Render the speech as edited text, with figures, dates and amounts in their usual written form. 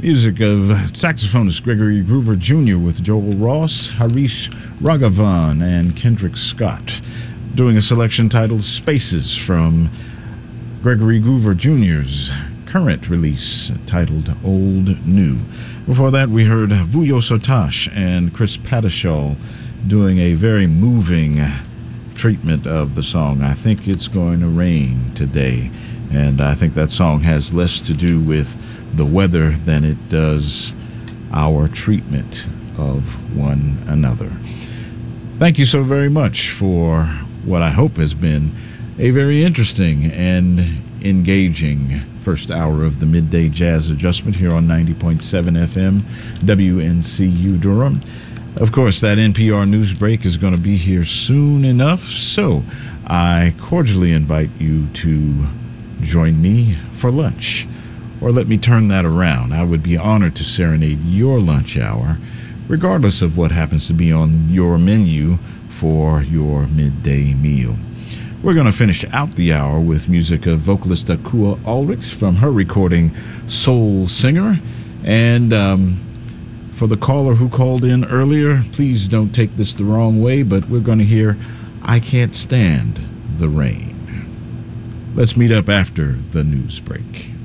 Music of saxophonist Gregory Groover Jr. with Joel Ross, Harish Raghavan, and Kendrick Scott, doing a selection titled Spaces from Gregory Groover Jr.'s current release titled Old New. Before that, we heard Vuyo Sotash and Chris Padishall doing a very moving treatment of the song I Think It's Going to Rain Today. And I think that song has less to do with the weather than it does our treatment of one another. Thank you so very much for what I hope has been a very interesting and engaging first hour of the Midday Jazz Adjustment here on 90.7 FM WNCU Durham. Of course, that NPR news break is going to be here soon enough, so I cordially invite you to join me for lunch. Or let me turn that around. I would be honored to serenade your lunch hour, regardless of what happens to be on your menu for your midday meal. We're going to finish out the hour with music of vocalist Akua Ulrich from her recording Soul Singer. And for the caller who called in earlier, please don't take this the wrong way, but we're going to hear I Can't Stand the Rain. Let's meet up after the news break.